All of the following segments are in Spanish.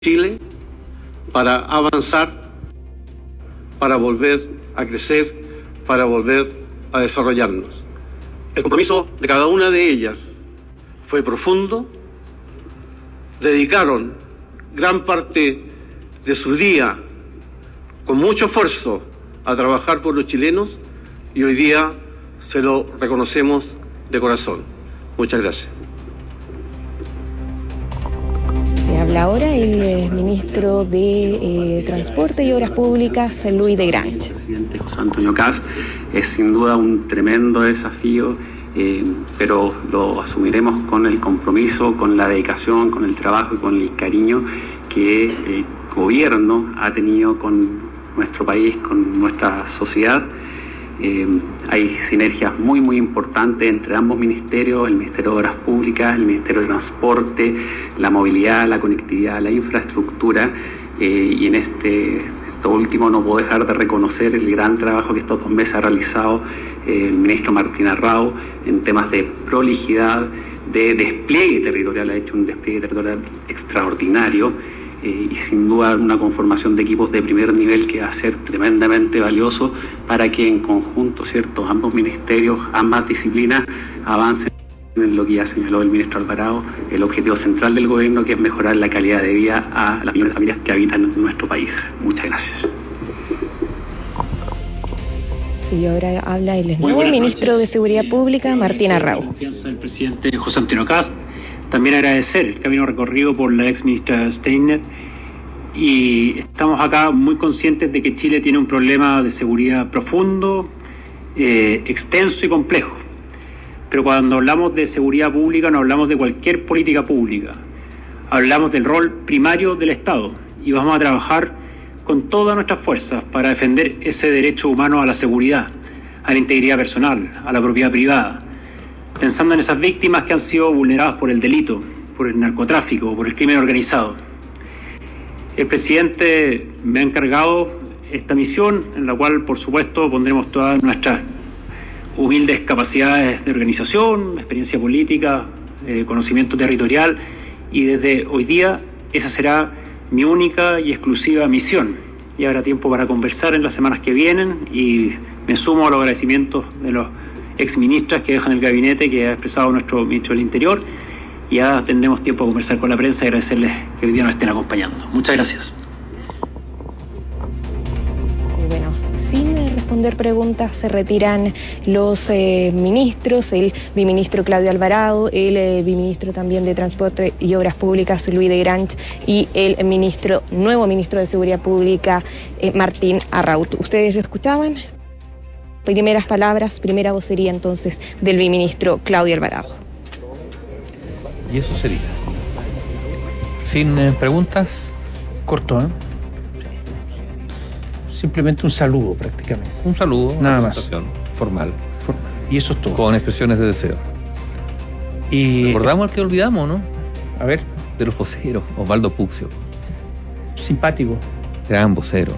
Chile para avanzar, para volver a crecer, para volver a desarrollarnos. El compromiso de cada una de ellas fue profundo. Dedicaron gran parte de su día con mucho esfuerzo a trabajar por los chilenos y hoy día se lo reconocemos de corazón. Muchas gracias. Se habla ahora el ministro de Transporte y Obras Públicas, Luis de Grange. El presidente José Antonio Kast es sin duda un tremendo desafío, pero lo asumiremos con el compromiso, con la dedicación, con el trabajo y con el cariño que el gobierno ha tenido con nuestro país, con nuestra sociedad. Hay sinergias muy importantes entre ambos ministerios, el Ministerio de Obras Públicas, el Ministerio de Transporte, la movilidad, la conectividad, la infraestructura, y en esto último no puedo dejar de reconocer el gran trabajo que estos 2 meses ha realizado el ministro Martín Arrau en temas de prolijidad, de despliegue territorial. Ha hecho un despliegue territorial extraordinario. Y sin duda una conformación de equipos de primer nivel que va a ser tremendamente valioso para que en conjunto, ¿cierto?, ambos ministerios, ambas disciplinas avancen en lo que ya señaló el ministro Alvarado, el objetivo central del gobierno, que es mejorar la calidad de vida a las millones de familias que habitan en nuestro país. Muchas gracias. Sí, ahora habla el nuevo ministro de Seguridad Pública, Martín Arrau. La confianza del presidente José Antonio Kast. También agradecer el camino recorrido por la ex ministra Steiner, y estamos acá muy conscientes de que Chile tiene un problema de seguridad profundo, extenso y complejo. Pero cuando hablamos de seguridad pública no hablamos de cualquier política pública, hablamos del rol primario del Estado, y vamos a trabajar con todas nuestras fuerzas para defender ese derecho humano a la seguridad, a la integridad personal, a la propiedad privada, pensando en esas víctimas que han sido vulneradas por el delito, por el narcotráfico, por el crimen organizado. El presidente me ha encargado esta misión, en la cual, por supuesto, pondremos todas nuestras humildes capacidades de organización, experiencia política, conocimiento territorial, y desde hoy día esa será mi única y exclusiva misión. Y habrá tiempo para conversar en las semanas que vienen, y me sumo a los agradecimientos de los exministras que dejan el gabinete, que ha expresado nuestro ministro del Interior, y ya tendremos tiempo a conversar con la prensa y agradecerles que hoy día nos estén acompañando. Muchas gracias. Sí, bueno, sin responder preguntas se retiran los ministros, el biministro Claudio Alvarado, el biministro también de Transporte y Obras Públicas, Luis de Grange, y el nuevo ministro de Seguridad Pública, Martín Arrau. ¿Ustedes lo escuchaban? Primeras palabras, primera vocería entonces del biministro Claudio Alvarado. Y eso sería. Sin preguntas. Corto, ¿eh? Simplemente un saludo prácticamente. Un saludo, nada una más. Formal. Y eso es todo. Con expresiones de deseo. Y recordamos al que olvidamos, ¿no? A ver. De los voceros, Osvaldo Puccio. Simpático. Gran vocero,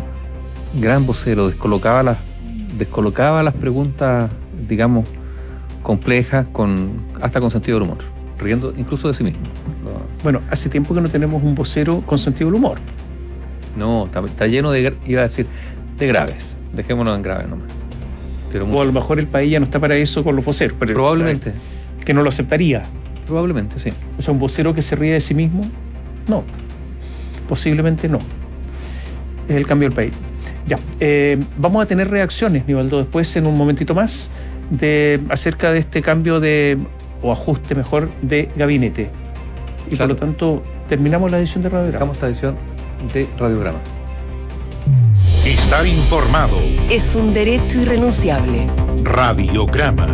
descolocaba las preguntas, digamos, complejas, hasta con sentido del humor, riendo incluso de sí mismo. Bueno, hace tiempo que no tenemos un vocero con sentido del humor. No, está lleno de, iba a decir, de graves. Dejémonos en graves nomás. Pero o a lo mejor el país ya no está para eso con los voceros. Pero probablemente. Que no lo aceptaría. Probablemente, sí. O sea, un vocero que se ríe de sí mismo, no. Posiblemente no. Es el cambio del país. Ya, vamos a tener reacciones, Nivaldo, después en un momentito más, acerca de este cambio o ajuste mejor de gabinete. Y claro, por lo tanto, terminamos la edición de Radiograma. Dejamos esta edición de Radiograma. Estar informado es un derecho irrenunciable. Radiograma.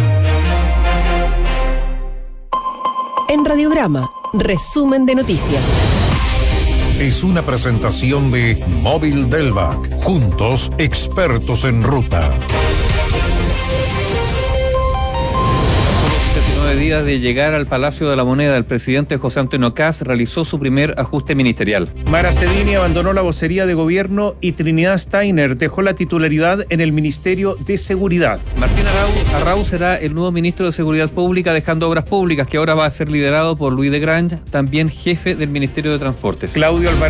En Radiograma, resumen de noticias. Es una presentación de Móvil Delvac. Juntos, expertos en ruta. 9 días de llegar al Palacio de la Moneda, el presidente José Antonio Kast realizó su primer ajuste ministerial. Mara Cedini abandonó la vocería de gobierno y Trinidad Steiner dejó la titularidad en el Ministerio de Seguridad. Martín Arrau será el nuevo ministro de Seguridad Pública, dejando Obras Públicas, que ahora va a ser liderado por Luis de Grange, también jefe del Ministerio de Transportes. Claudio Alvarado